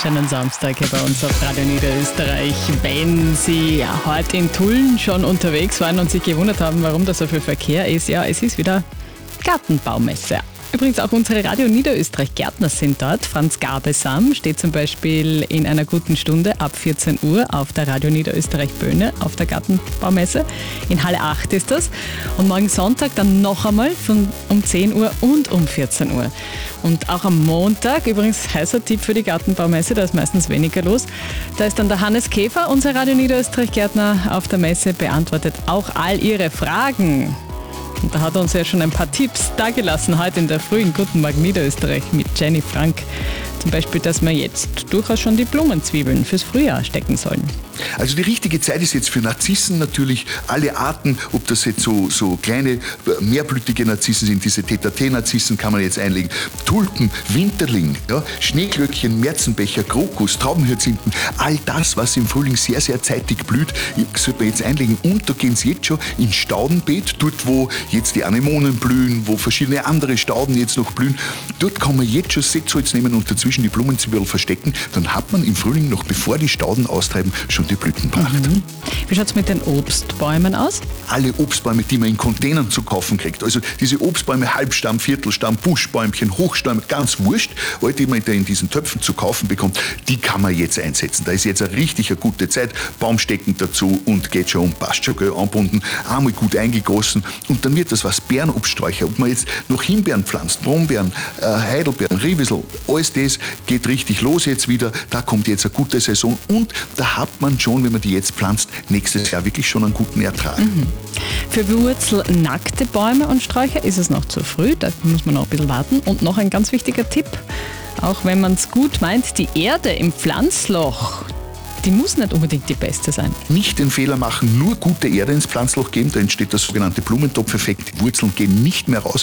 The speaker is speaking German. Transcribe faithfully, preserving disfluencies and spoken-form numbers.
Schönen Samstag hier bei uns auf Radio Niederösterreich. Wenn Sie heute in Tulln schon unterwegs waren und sich gewundert haben, warum da so viel Verkehr ist, ja, es ist wieder Gartenbaumesse. Übrigens auch unsere Radio Niederösterreich Gärtner sind dort. Franz Gabesam steht zum Beispiel in einer guten Stunde ab vierzehn Uhr auf der Radio Niederösterreich Böhne auf der Gartenbaumesse. In Halle acht ist das. Und morgen Sonntag dann noch einmal von um zehn Uhr und um vierzehn Uhr. Und auch am Montag, übrigens heißer Tipp für die Gartenbaumesse, da ist meistens weniger los. Da ist dann der Hannes Käfer, unser Radio Niederösterreich Gärtner auf der Messe, beantwortet auch all Ihre Fragen. Und da hat er uns ja schon ein paar Tipps dagelassen heute in der Früh in Guten Morgen Niederösterreich mit Jenny Frank. Zum Beispiel, dass wir jetzt durchaus schon die Blumenzwiebeln fürs Frühjahr stecken sollen. Also die richtige Zeit ist jetzt für Narzissen natürlich, alle Arten, ob das jetzt so, so kleine, mehrblütige Narzissen sind, diese Tete-a-Tete-Narzissen kann man jetzt einlegen, Tulpen, Winterling, ja, Schneeglöckchen, Märzenbecher, Krokus, Traubenhyazinthen, all das, was im Frühling sehr, sehr zeitig blüht, sollte man jetzt einlegen. Und da gehen Sie jetzt schon ins Staudenbeet, dort wo jetzt die Anemonen blühen, wo verschiedene andere Stauden jetzt noch blühen, dort kann man jetzt schon Setzholz nehmen und dazwischen die Blumenzwiebeln verstecken, dann hat man im Frühling noch bevor die Stauden austreiben, schon die Blütenpracht. Mhm. Wie schaut es mit den Obstbäumen aus? Alle Obstbäume, die man in Containern zu kaufen kriegt, also diese Obstbäume, Halbstamm, Viertelstamm, Buschbäumchen, Hochstämme, ganz wurscht, all die man in diesen Töpfen zu kaufen bekommt, die kann man jetzt einsetzen. Da ist jetzt eine richtig eine gute Zeit, Baumstecken dazu und geht schon um, passt schon, gell, anbunden, einmal gut eingegossen und dann wird das was. Beerenobststräucher, ob man jetzt noch Himbeeren pflanzt, Brombeeren, äh, Heidelbeeren, Rivisel, alles das geht richtig los jetzt wieder, da kommt jetzt eine gute Saison und da hat man schon, wenn man die jetzt pflanzt, nächstes Jahr wirklich schon einen guten Ertrag. Mhm. Für wurzelnackte Bäume und Sträucher ist es noch zu früh, da muss man noch ein bisschen warten. Und noch ein ganz wichtiger Tipp, auch wenn man es gut meint, die Erde im Pflanzloch, die muss nicht unbedingt die beste sein. Nicht den Fehler machen, nur gute Erde ins Pflanzloch geben, da entsteht der sogenannte Blumentopfeffekt. Die Wurzeln gehen nicht mehr raus,